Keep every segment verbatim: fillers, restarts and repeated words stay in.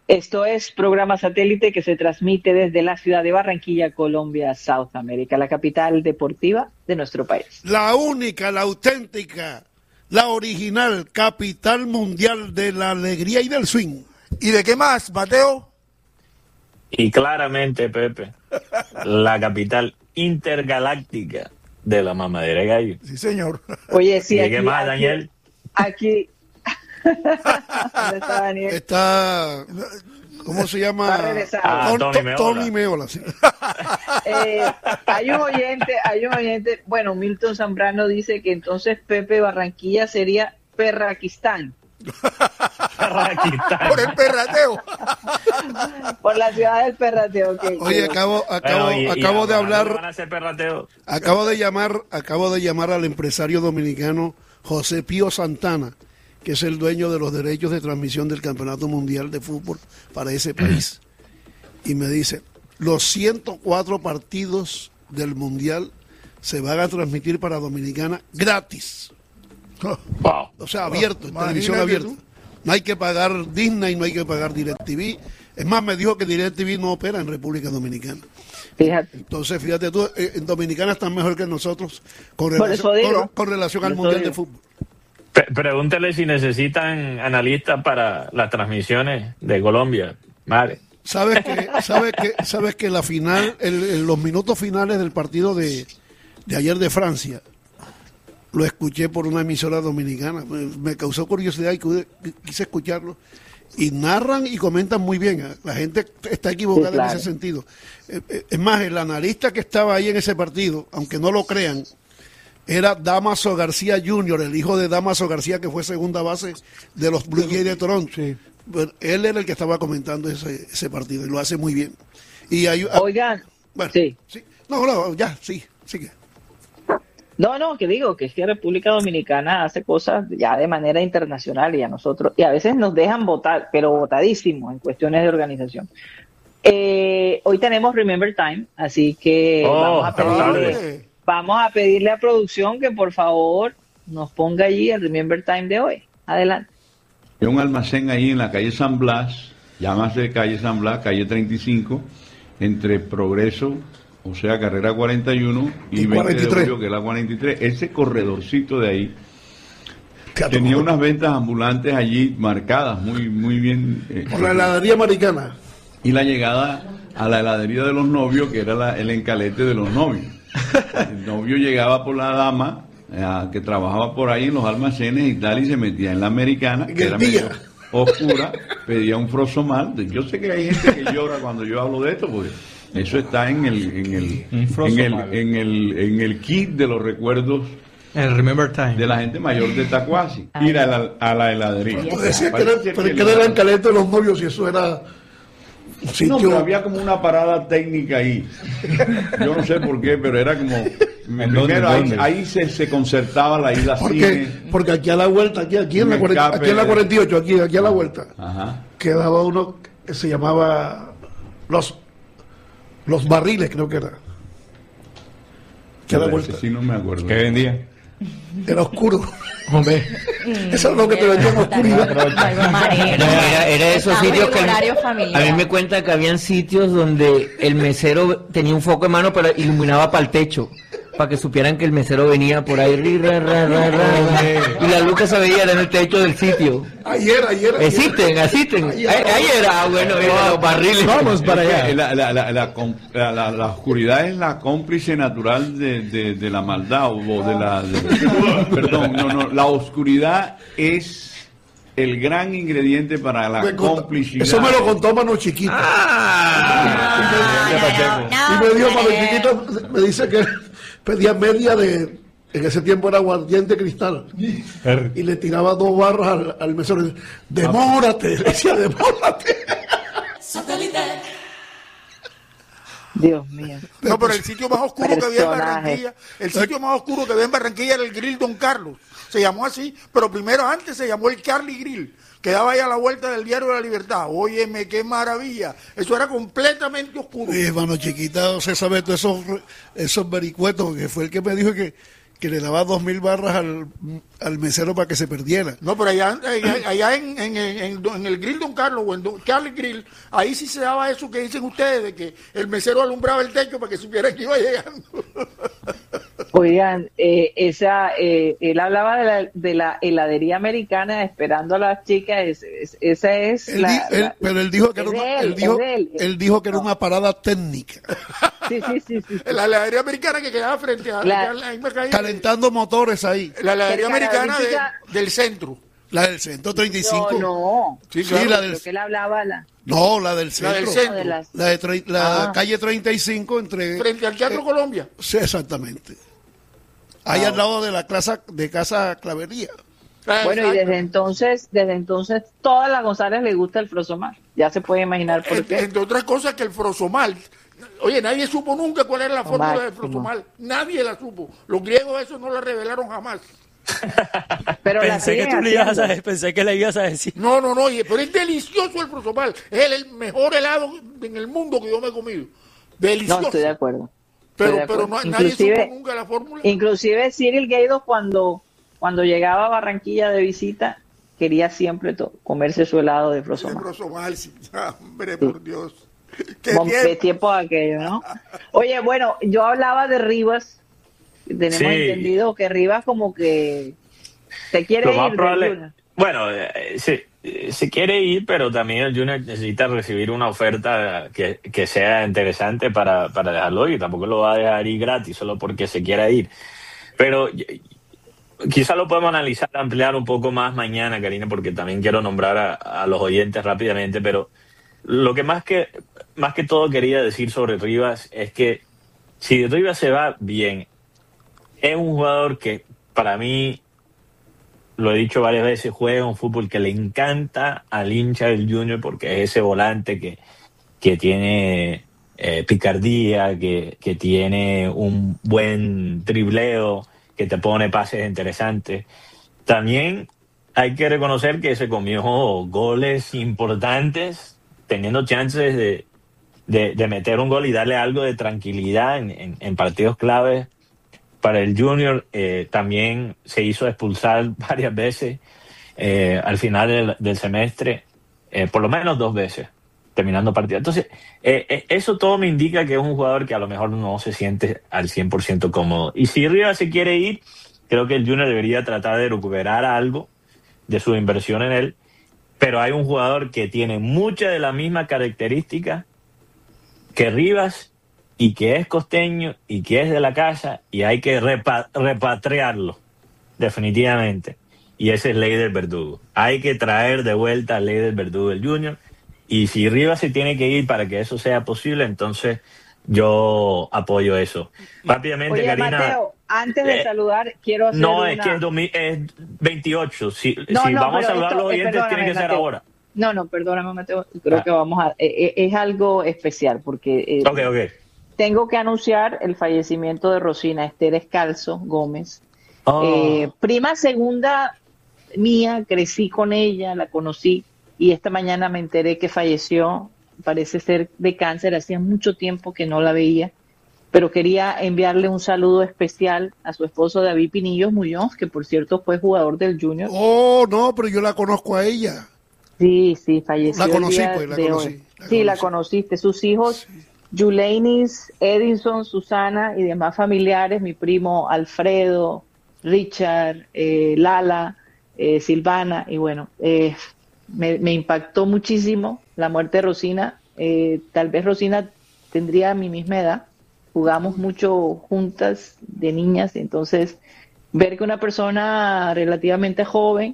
Esto es programa satélite que se transmite desde la ciudad de Barranquilla, Colombia, South America, la capital deportiva de nuestro país. La única, la auténtica, la original capital mundial de la alegría y del swing. ¿Y de qué más, Mateo? Y claramente, Pepe, la capital intergaláctica de la mamadera de gallo. Sí, señor. Oye, sí, ¿Y de aquí, qué más, aquí, Daniel? Aquí... ¿Dónde está Daniel? Está, ¿cómo se llama? Ah, Ton- Tony Ton- Meola. Tony Meola, sí. Eh, hay un oyente, hay un oyente, bueno, Milton Zambrano dice que entonces Pepe Barranquilla sería Perraquistán. Perraquistán. Por el perrateo. Por la ciudad del perrateo. Que, Oye, que- acabo, acabo, Bueno, y- y acabo de ahora no hablar, van a hacer perrateo. acabo de llamar, acabo de llamar al empresario dominicano José Pío Santana, que es el dueño de los derechos de transmisión del Campeonato Mundial de Fútbol para ese país. Y me dice, los ciento cuatro partidos del Mundial se van a transmitir para Dominicana gratis. Wow. O sea, abierto, en Imagínate televisión abierta. tú. No hay que pagar Disney, no hay que pagar DirecTV. Es más, me dijo que DirecTV no opera en República Dominicana. Fíjate. Entonces, fíjate tú, eh, en Dominicana están mejor que nosotros con Por relación, eso digo. con, con relación al Por eso Mundial de digo. Fútbol. Pre- pregúntele si necesitan analistas para las transmisiones de Colombia. Madre. ¿Sabes que, sabes que, sabes que la final, el, el- los minutos finales del partido de, de ayer de Francia, lo escuché por una emisora dominicana? Me, me causó curiosidad y quise, quise escucharlo. Y narran y comentan muy bien. La gente está equivocada Sí, claro. en ese sentido. Eh, eh, Es más, el analista que estaba ahí en ese partido, aunque no lo crean, era Damaso García junior, el hijo de Damaso García, que fue segunda base de los Blue Jays de Toronto. Sí. Bueno, él era el que estaba comentando ese, ese partido y lo hace muy bien. Y hay, Oigan, bueno, sí. sí. No, no, ya, sí, sigue. No, no, que digo que es que República Dominicana hace cosas ya de manera internacional y a nosotros, y a veces nos dejan votar, pero votadísimo en cuestiones de organización. Eh, hoy tenemos Remember Time, así que Oh, vamos, a está pedirle, tarde. vamos a pedirle a producción que por favor nos ponga allí el Remember Time de hoy. Adelante. Hay un almacén ahí en la calle San Blas, llámase calle San Blas, calle treinta y cinco, entre Progreso, o sea, carrera cuarenta y uno, y, Y veinte cuarenta y tres. de julio, que es la cuarenta y tres. Ese corredorcito de ahí tenía unas ventas ambulantes allí marcadas, muy muy bien. eh, Por la heladería americana. y la llegada a la heladería de los novios, que era la- el encalete de los novios. El novio llegaba por la dama, eh, que trabajaba por ahí en los almacenes y tal, y se metía en la americana, En que el era día. medio oscura, pedía un frosomal. Yo sé que hay gente que llora cuando yo hablo de esto, porque eso está en el, en el, Un en Frosomal. el, en el, en el kit de los recuerdos El Remember Time. de la gente mayor de Tacuasi. Ir a la, a la heladería. Tú decías que era, Parece pero que que la- era el encalete de los novios y eso era un No, sitio. pero había como una parada técnica ahí. Yo no sé por qué, pero era como... Primero, dónde, ahí, dónde? ahí se, se concertaba la ida porque, cine. porque aquí a la vuelta, aquí, aquí, en Un la, cuarenta escape aquí en la de- cuarenta y ocho, aquí, aquí a la vuelta, Ajá. quedaba uno que se llamaba Los los Barriles, creo que era. Que a la Ese vuelta. sí no me acuerdo. ¿Qué vendía? Era oscuro. Hombre. Eso es lo que te vendía en oscuridad. Algo manera. No, era, era de esos Estamos sitios en que horario familiar. a mí me cuenta que habían sitios donde el mesero tenía un foco en mano pero iluminaba para el techo, para que supieran que el mesero venía por ahí ri, ra, ra, ra, ra, y la luz que se veía era en el techo del sitio. Ayer, ayer. ayer. Existen, existen. Ahí, Ayer. ahí era, bueno, era los barriles. Vamos para Es que allá. La, la, la, la, com- la- la- la oscuridad es la cómplice natural de, de, de la maldad o de la... de- perdón, no, no. La oscuridad es el gran ingrediente para la Me contó- complicidad. Eso me lo contó Mano Chiquito. Ah, y me dio Mano Chiquito, me dice que pedía media de, en ese tiempo era aguardiente cristal, y le tiraba dos barras al, al mesero. y decía, demórate, le decía, demórate. Dios mío. No, pero el sitio más oscuro que había en Personaje. Barranquilla, el sitio más oscuro que había en Barranquilla era el Grill Don Carlos. Se llamó así, pero primero antes se llamó el Charlie Grill. Quedaba ahí a la vuelta del Diario de la Libertad. Óyeme, qué maravilla. Eso era completamente oscuro. Y Mano Chiquita, se sabe todos esos, esos vericuetos, que fue el que me dijo que, que le daba dos mil barras al, al mesero para que se perdiera. No, pero allá, allá, allá en, en, en, en el grill Don Carlos o en Don Charlie Grill, ahí sí se daba eso que dicen ustedes, de que el mesero alumbraba el techo para que supiera que iba llegando. Oigan, eh, esa, eh, él hablaba de la, de la heladería americana esperando a las chicas, es, es, esa es él la, di, él, la, pero él dijo que era una, él, él dijo, él, él dijo que era una parada técnica. Sí, sí, sí, sí, sí. La heladería americana que quedaba frente a La, la, la, la, calentando motores ahí. La heladería americana de, chica, del centro. La del centro treinta y cinco. No, no. Sí, Sí, claro. la del, Creo que él hablaba la, no, la del centro. La del centro. de las, La de tre- la Ah. calle treinta y cinco entre... Frente al Teatro eh, Colombia. Sí, exactamente. Ahí Ah. al lado de la casa, de Casa Clavería. Ah, bueno, y exacto. desde entonces, desde entonces, todas las González le gusta el frosomar. Ya se puede imaginar por En- qué. Entre otras cosas que el frosomal. Oye, nadie supo nunca cuál era la fórmula del máximo. frosomal. Nadie la supo. Los griegos eso no la revelaron jamás. Pero la Pensé que siguen tú le ibas a haciendo. decir, pensé que le ibas a decir. No, no, no. y- Pero es delicioso el frosomal. Es el, el mejor helado en el mundo que yo me he comido. Delicioso. No, estoy de acuerdo. Pero, Estoy de pero acuerdo. no, nadie Inclusive- supo nunca la fórmula. Inclusive Cyril Gaydos cuando, cuando llegaba a Barranquilla de visita, quería siempre to- comerse su helado de El frosomar. frosomal, sí. Ah, hombre, por Dios. Qué Bom- de tiempo. tiempo aquello, ¿no? Oye, bueno, yo hablaba de Rivas, tenemos Sí. entendido que Rivas como que se quiere Lo ir más del probable, Junior. bueno, eh, se, eh, se quiere ir, pero también el Junior necesita recibir una oferta que, que sea interesante para, para dejarlo ir. Tampoco lo va a dejar ir gratis solo porque se quiera ir. Pero eh, quizás lo podemos analizar, ampliar un poco más mañana, Karina, porque también quiero nombrar a, a los oyentes rápidamente. Pero lo que más que más que todo quería decir sobre Rivas es que si Rivas se va bien, es un jugador que para mí, lo he dicho varias veces, juega un fútbol que le encanta al hincha del Junior porque es ese volante que, que tiene eh, picardía, que, que tiene un buen dribleo, que te pone pases interesantes. También hay que reconocer que se comió goles importantes, teniendo chances de, de, de meter un gol y darle algo de tranquilidad en, en, en partidos claves para el Junior. Eh, también se hizo expulsar varias veces eh, al final del, del semestre, eh, por lo menos dos veces, terminando partidos. Entonces, eh, eh, eso todo me indica que es un jugador que a lo mejor no se siente al cien por ciento cómodo. Y si Rivas se quiere ir, creo que el Junior debería tratar de recuperar algo de su inversión en él, pero hay un jugador que tiene muchas de las mismas características que Rivas y que es costeño y que es de la casa y hay que repa- repatriarlo definitivamente, y ese es Leider Verdugo. Hay que traer de vuelta a Leider Verdugo el Junior, y si Rivas se tiene que ir para que eso sea posible, entonces yo apoyo eso. Rápidamente, Oye, Karina. Mateo, antes de eh, saludar, quiero hacer No, una... es que es, dos mil es veintiocho. Si, No, si no, vamos a pero saludar a esto- los eh, oyentes, perdóname, tiene que ser Mateo. ahora. No, no, perdóname, Mateo. Creo Ah. que vamos a... eh, eh, es algo especial porque eh, Ok, ok. tengo que anunciar el fallecimiento de Rosina Esther Escalzo Gómez. Oh. Eh, prima segunda mía, crecí con ella, la conocí y esta mañana me enteré que falleció, parece ser de cáncer, hacía mucho tiempo que no la veía, pero quería enviarle un saludo especial a su esposo David Pinillos Muñoz, que por cierto fue jugador del Junior. Oh, no, pero yo la conozco a ella. Sí, sí, falleció. La conocí, el día pues, la de conocí, hoy. la sí, la conocí. conociste. Sus hijos, Yulainis, Edinson, Susana y demás familiares, mi primo Alfredo, Richard, eh, Lala, eh, Silvana, y bueno, eh, me, me impactó muchísimo la muerte de Rosina. Eh, tal vez Rosina tendría mi misma edad, jugamos mucho juntas de niñas, entonces ver que una persona relativamente joven,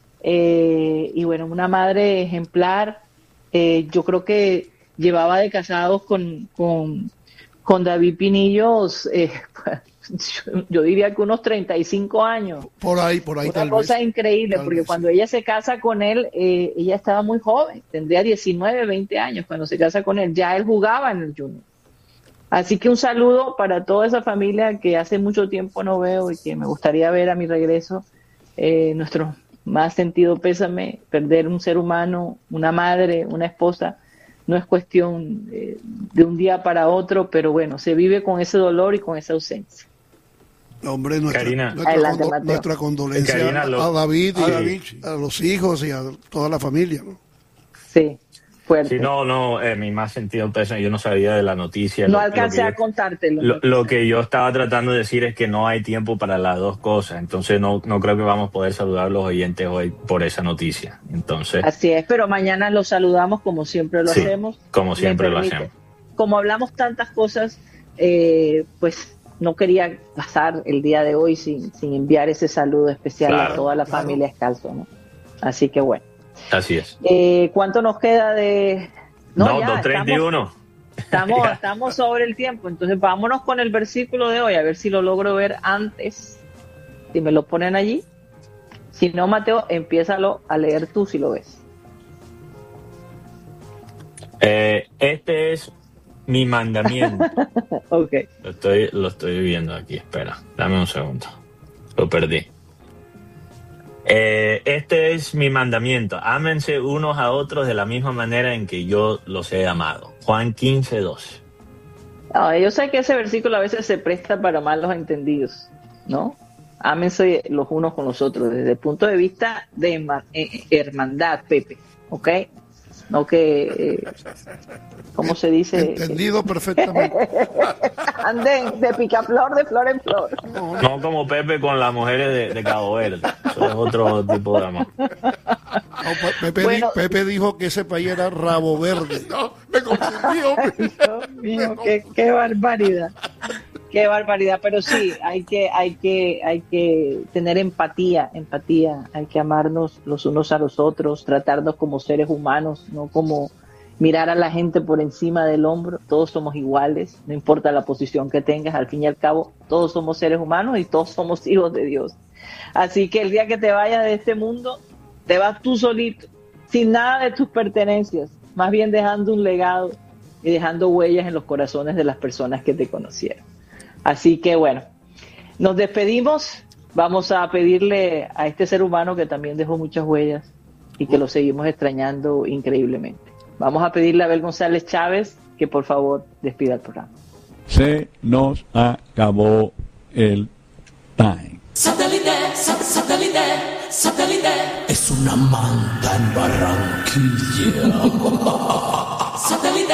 eh, y bueno, una madre ejemplar, eh, yo creo que llevaba de casados con, con, con David Pinillos, eh, yo, yo diría que unos treinta y cinco años. Por ahí, por ahí Una tal cosa vez. increíble, Tal porque vez, cuando sí. ella se casa con él, eh, ella estaba muy joven, tendría diecinueve, veinte años cuando se casa con él, ya él jugaba en el Junior. Así que un saludo para toda esa familia que hace mucho tiempo no veo y que me gustaría ver a mi regreso. Eh, nuestro más sentido pésame, perder un ser humano, una madre, una esposa, no es cuestión eh, de un día para otro, pero bueno, se vive con ese dolor y con esa ausencia. No, hombre, nuestra, Karina. nuestra, Adelante, condo- Mateo. nuestra condolencia Karina, lo- a David y a a, David. los hijos y a toda la familia, ¿no? Sí, fuerte. Sí, no, no, eh, mi más sentido pésame, yo no sabía de la noticia. no Lo- lo alcancé que a yo- contártelo. Lo, lo que yo estaba tratando de decir es que no hay tiempo para las dos cosas, entonces no, no creo que vamos a poder saludar a los oyentes hoy por esa noticia. Entonces, Así es, pero mañana los saludamos como siempre lo Sí, hacemos. como Me siempre lo permite. hacemos. Como hablamos tantas cosas, eh, pues no quería pasar el día de hoy sin, sin enviar ese saludo especial Claro, a toda la claro. familia Escalzo, ¿no? Así que bueno. así es. Eh, ¿Cuánto nos queda de...? No, ya, dos treinta y uno. Estamos, Ya. estamos sobre el tiempo, entonces vámonos con el versículo de hoy, a ver si lo logro ver antes, si me lo ponen allí. Si no, Mateo, empiézalo a leer tú si lo ves. Eh, este es mi mandamiento. Ok. Lo estoy, lo estoy viendo aquí, espera, dame un segundo. Lo perdí. Eh, este es mi mandamiento. Ámense unos a otros de la misma manera en que yo los he amado. Juan quince, doce. Ah, yo sé que ese versículo a veces se presta para malos entendidos, ¿no? Ámense los unos con los otros desde el punto de vista de herma- eh, hermandad, Pepe, ¿ok? No que, eh, ¿cómo se dice? Entendido perfectamente. Anden de picaflor de flor en flor. No como Pepe con las mujeres de, de Cabo Verde. Eso es otro tipo de amor. No, Pe- Pepe, Bueno. di- Pepe dijo que ese país era rabo verde. No, me confundí, hombre. Dios mío, qué, qué barbaridad. Qué barbaridad, pero sí, hay que, hay que, hay que tener empatía, empatía, hay que amarnos los unos a los otros, tratarnos como seres humanos, no como mirar a la gente por encima del hombro. Todos somos iguales, no importa la posición que tengas, al fin y al cabo, todos somos seres humanos y todos somos hijos de Dios. Así que el día que te vayas de este mundo, te vas tú solito, sin nada de tus pertenencias, más bien dejando un legado y dejando huellas en los corazones de las personas que te conocieron. Así que bueno, nos despedimos, vamos a pedirle a este ser humano que también dejó muchas huellas y que lo seguimos extrañando increíblemente. Vamos a pedirle a Abel González Chávez que por favor despida el programa. Se nos acabó el time. Satélite, sat- satélite, satélite. Es una manda en Barranquilla. Satélite.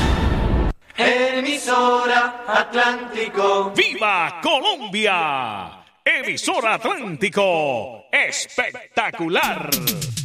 Emisora Atlántico. ¡Viva Colombia! Emisora Atlántico. Espectacular.